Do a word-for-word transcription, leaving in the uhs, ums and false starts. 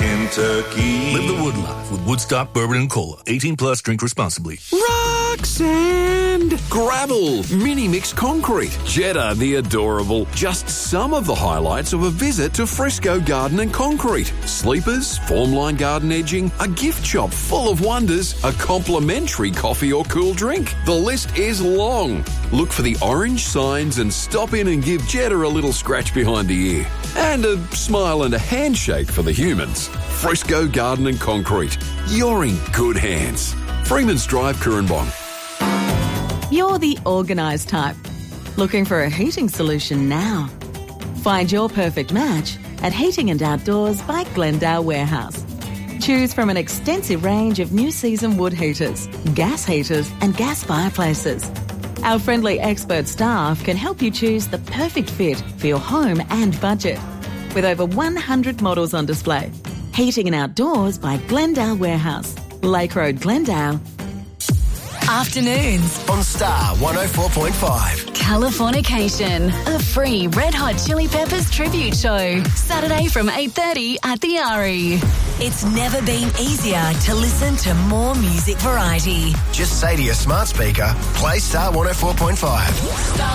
Kentucky. Live the wood life with Woodstock Bourbon and Cola. eighteen plus, drink responsibly. Rock, sand, gravel, mini mix concrete, Jetta the adorable. Just some of the highlights of a visit to Fresco Garden and Concrete. Sleepers, formline garden edging, a gift shop full of wonders, a complimentary coffee or cool drink. The list is long. Look for the orange signs and stop in and give Jetta a little scratch behind the ear. And a smile and a handshake for the humans. Fresco Garden and Concrete. You're in good hands. Freeman's Drive, Currumbong. You're the organised type. Looking for a heating solution now? Find your perfect match at Heating and Outdoors by Glendale Warehouse. Choose from an extensive range of new season wood heaters, gas heaters and gas fireplaces. Our friendly expert staff can help you choose the perfect fit for your home and budget. With over one hundred models on display. Heating and Outdoors by Glendale Warehouse. Lake Road, Glendale. Afternoons on Star one oh four point five. Californication, a free Red Hot Chili Peppers tribute show. Saturday from eight thirty at the R E. It's never been easier to listen to more music variety. Just say to your smart speaker, play Star one oh four point five.